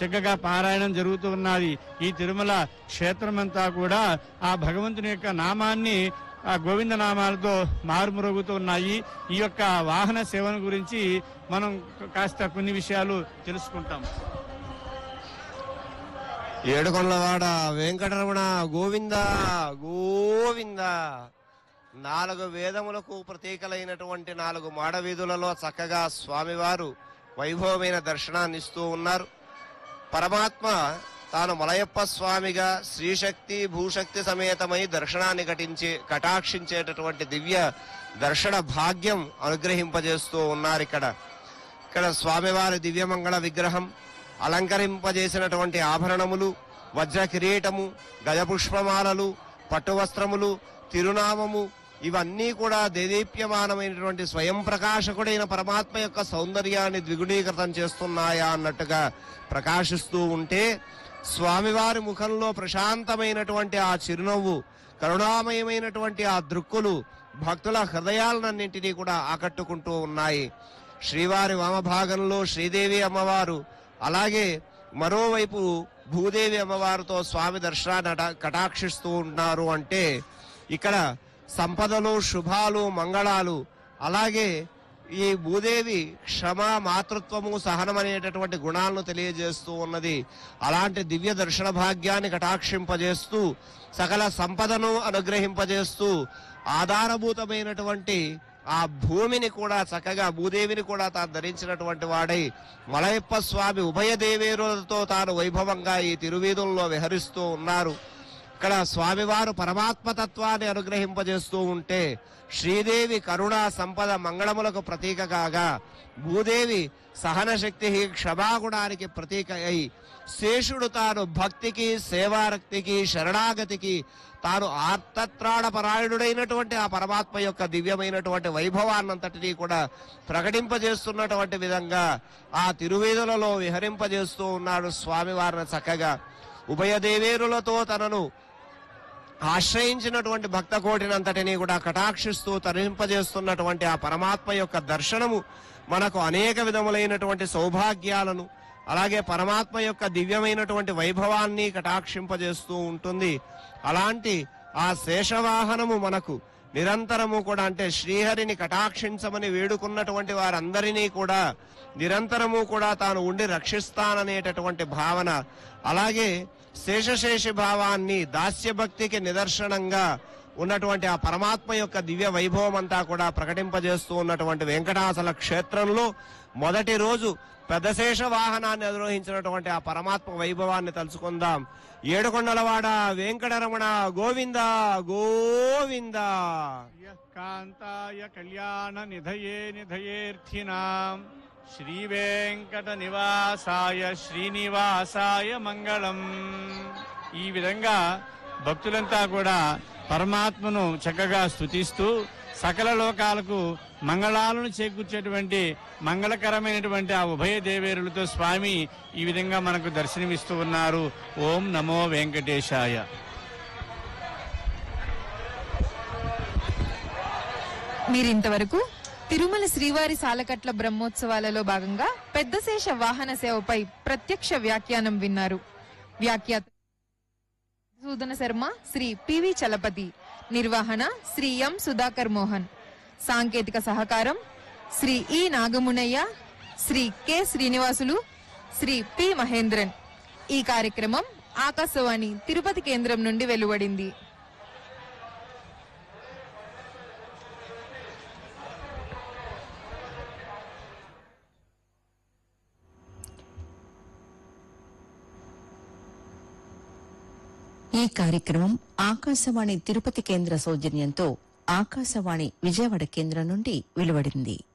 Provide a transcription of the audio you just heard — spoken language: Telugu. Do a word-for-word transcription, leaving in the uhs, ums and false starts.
చక్కగా పారాయణం జరుగుతూ ఉన్నది. ఈ తిరుమల క్షేత్రమంతా కూడా ఆ భగవంతుని యొక్క నామాన్ని ఆ గోవింద నామాలతో మారుమ్రోగుతూ ఉన్నాయి. ఈ యొక్క వాహన సేవన గురించి మనం కాస్త కొన్ని విషయాలు తెలుసుకుంటాం. ఏడుకొండలవాడ వెంకటరమణ గోవింద గోవింద. నాలుగు వేదములకు ప్రతీకలైనటువంటి నాలుగు మాడవీధులలో చక్కగా స్వామివారు వైభవమైన దర్శనాన్ని ఇస్తూ ఉన్నారు. పరమాత్మ తాను మలయప్ప స్వామిగా శ్రీశక్తి భూశక్తి సమేతమై దర్శనాన్ని ఘటించి కటాక్షించేటటువంటి దివ్య దర్శన భాగ్యం అనుగ్రహింపజేస్తూ ఉన్నారు. ఇక్కడ ఇక్కడ స్వామివారి దివ్యమంగళ విగ్రహం, అలంకరింపజేసినటువంటి ఆభరణములు, వజ్ర కిరీటము, గజపుష్పమాలలు, పట్టు వస్త్రములు, తిరునామము ఇవన్నీ కూడా దేదీప్యమానమైనటువంటి స్వయం ప్రకాశకుడైన పరమాత్మ యొక్క సౌందర్యాన్ని ద్విగుణీకృతం చేస్తున్నాయా అన్నట్టుగా ప్రకాశిస్తూ ఉంటే స్వామివారి ముఖంలో ప్రశాంతమైనటువంటి ఆ చిరునవ్వు, కరుణామయమైనటువంటి ఆ దృక్కులు భక్తుల హృదయాలన్నింటినీ కూడా ఆకట్టుకుంటూ ఉన్నాయి. శ్రీవారి వామభాగంలో శ్రీదేవి అమ్మవారు, అలాగే మరోవైపు భూదేవి అమ్మవారితో స్వామి దర్శనాన్ని కటాక్షిస్తూ ఉన్నారు. అంటే ఇక్కడ సంపదలు, శుభాలు, మంగళాలు, అలాగే ఈ భూదేవి క్షమ, మాతృత్వము, సహనం అనేటటువంటి గుణాలను తెలియజేస్తూ ఉన్నది. అలాంటి దివ్య దర్శన భాగ్యాన్ని కటాక్షింపజేస్తూ సకల సంపదను అనుగ్రహింపజేస్తూ ఆధారభూతమైనటువంటి ఆ భూమిని కూడా చక్కగా భూదేవిని కూడా తాను ధరించినటువంటి వాడై మలయప్ప స్వామి ఉభయ దేవేరులతో తాను వైభవంగా ఈ తిరువీధుల్లో విహరిస్తూ ఉన్నారు. ఇక్కడ స్వామివారు పరమాత్మతత్వాన్ని అనుగ్రహింపజేస్తూ ఉంటే శ్రీదేవి కరుణ, సంపద, మంగళములకు ప్రతీక కాగా భూదేవి సహనశక్తి, క్షమాగుణానికి ప్రతీక అయి శేషుడు తాను భక్తికి, సేవారక్తికి, శరణాగతికి తాను ఆర్తత్రాణపరాయణుడైనటువంటి ఆ పరమాత్మ యొక్క దివ్యమైనటువంటి వైభవాన్నంతటినీ కూడా ప్రకటింపజేస్తున్నటువంటి విధంగా ఆ తిరువీధులలో విహరింపజేస్తూ ఉన్నాడు స్వామివారిని. చక్కగా ఉభయ దేవేరులతో తనను ఆశ్రయించినటువంటి భక్త కోటినంతటినీ కూడా కటాక్షిస్తూ తరింపజేస్తున్నటువంటి ఆ పరమాత్మ యొక్క దర్శనము మనకు అనేక విధములైనటువంటి సౌభాగ్యాలను, అలాగే పరమాత్మ యొక్క దివ్యమైనటువంటి వైభవాన్ని కటాక్షింపజేస్తూ ఉంటుంది. అలాంటి ఆ శేషవాహనము మనకు నిరంతరము కూడా, అంటే శ్రీహరిని కటాక్షించమని వేడుకున్నటువంటి వారందరినీ కూడా నిరంతరము కూడా తాను ఉండి రక్షిస్తాననేటటువంటి భావన, అలాగే శేషశేషి భావాన్ని, దాస్యభక్తికి నిదర్శనంగా ఉన్నటువంటి ఆ పరమాత్మ యొక్క దివ్య వైభవం అంతా కూడా ప్రకటింపజేస్తూ ఉన్నటువంటి వెంకటాచల క్షేత్రంలో మొదటి రోజు పెద్దశేష వాహనాన్ని అధిరోహించినటువంటి ఆ పరమాత్మ వైభవాన్ని తలుచుకుందాం. ఏడుకొండలవాడ వెంకటరమణ గోవింద గోవింద. కాంతాయ కళ్యాణ నిధయే నిధయేర్థినాం శ్రీ వెంకట నివాసాయ శ్రీనివాసాయ మంగళం. ఈ విధంగా భక్తులంతా కూడా పరమాత్మను చక్కగా స్తుతిస్తూ సకల లోకాలకు మంగళాలను చేకూర్చేటువంటి మంగళకరమైనటువంటి ఆ ఉభయ దేవేరులతో స్వామి ఈ విధంగా మనకు దర్శనమిస్తూ ఉన్నారు. ఓం నమో వెంకటేశాయ. మీరింతవరకు తిరుమల శ్రీవారి సాలకట్ల బ్రహ్మోత్సవాలలో భాగంగా పెద్దశేష వాహన సేవపై ప్రత్యక్ష వ్యాఖ్యానం విన్నారు. వ్యాఖ్యాత సూదన శర్మ, శ్రీ పివి చలపతి. నిర్వహణ శ్రీ ఎం సుధాకర్ మోహన్. సాంకేతిక సహకారం శ్రీ ఈ నాగమునయ్య, శ్రీ కె శ్రీనివాసులు, శ్రీ పి మహేంద్రన్. ఈ కార్యక్రమం ఆకాశవాణి తిరుపతి కేంద్రం నుండి వెలువడింది. ఈ కార్యక్రమం ఆకాశవాణి తిరుపతి కేంద్ర సౌజన్యంతో ఆకాశవాణి విజయవాడ కేంద్రం నుండి వెలువడింది.